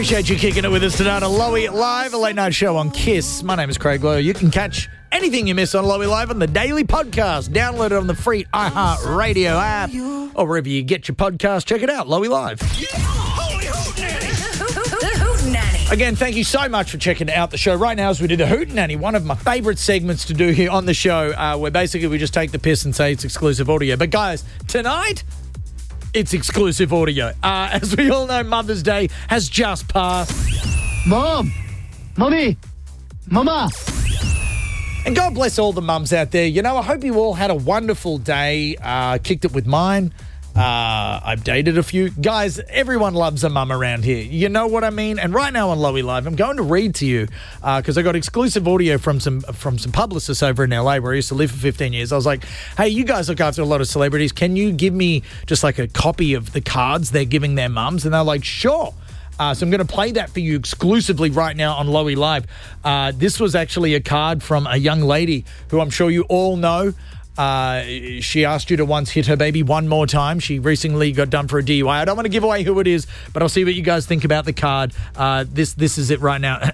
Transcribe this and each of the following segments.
Appreciate you kicking it with us tonight on Lowy Live, a late night show on KISS. My name is Craig Lowe. You can catch anything you miss on Lowy Live on the daily podcast. Download it on the free iHeartRadio app or wherever you get your podcast. Check it out, Lowy Live. Again, thank you so much for checking out the show. Right now, as we do the Hootenanny, one of my favourite segments to do here on the show, where basically we just take the piss and say it's exclusive audio. But guys, tonight, it's exclusive audio. As we all know, Mother's Day has just passed. Mom! Mommy! Mama! And God bless all the mums out there. You know, I hope you all had a wonderful day. Kicked it with mine. I've dated a few. Guys, everyone loves a mum around here. You know what I mean? And right now on Lowy Live, I'm going to read to you because I got exclusive audio from some publicists over in LA where I used to live for 15 years. I was like, hey, you guys look after a lot of celebrities. Can you give me just like a copy of the cards they're giving their mums? And they're like, sure. So I'm going to play that for you exclusively right now on Lowy Live. This was actually a card from a young lady who I'm sure you all know. She asked you to once hit her baby one more time. She recently got done for a DUI. I don't want to give away who it is, but I'll see what you guys think about the card. This is it right now.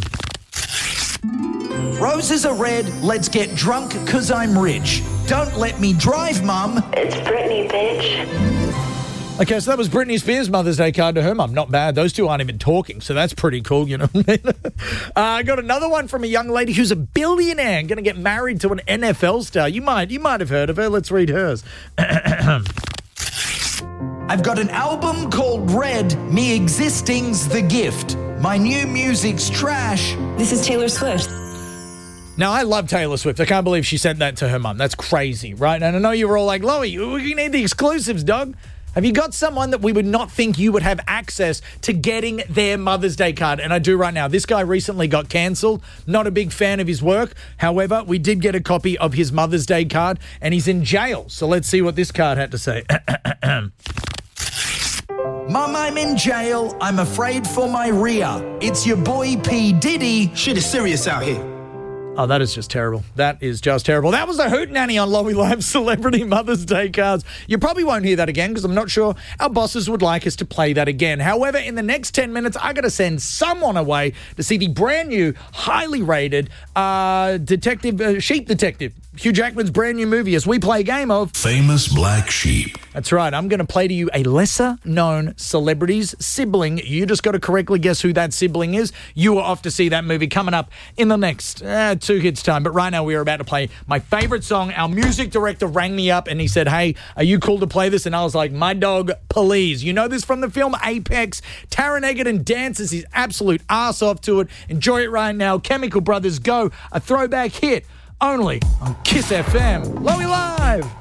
Roses are red, let's get drunk cause I'm rich. Don't let me drive, Mum. It's Britney, bitch. Okay, so that was Britney Spears' Mother's Day card to her mum. Not bad. Those two aren't even talking, so that's pretty cool, you know what I mean? I got another one from a young lady who's a billionaire and going to get married to an NFL star. You might have heard of her. Let's read hers. I've got an album called Red, Me Existing's the Gift. My new music's trash. This is Taylor Swift. Now, I love Taylor Swift. I can't believe she sent that to her mum. That's crazy, right? And I know you were all like, Lowy, we need the exclusives, dog. Have you got someone that we would not think you would have access to getting their Mother's Day card? And I do right now. This guy recently got cancelled. Not a big fan of his work. However, we did get a copy of his Mother's Day card and he's in jail. So let's see what this card had to say. Mum, I'm in jail. I'm afraid for my rear. It's your boy P. Diddy. Shit is serious out here. Oh, that is just terrible. That is just terrible. That was the Hootenanny on Lowy Live Celebrity Mother's Day cards. You probably won't hear that again because I'm not sure our bosses would like us to play that again. However, in the next 10 minutes, I got to send someone away to see the brand new, highly rated Sheep Detective. Hugh Jackman's brand new movie as we play a game of Famous Black Sheep. That's right. I'm going to play to you a lesser-known celebrity's sibling. You just got to correctly guess who that sibling is. You are off to see that movie coming up in the next 2 hits time. But right now we are about to play my favorite song. Our music director rang me up and he said, hey, are you cool to play this? And I was like, my dog, please. You know this from the film Apex. Taron Egerton dances his absolute ass off to it. Enjoy it right now. Chemical Brothers Go, a throwback hit only on KISS FM. Lowy Live.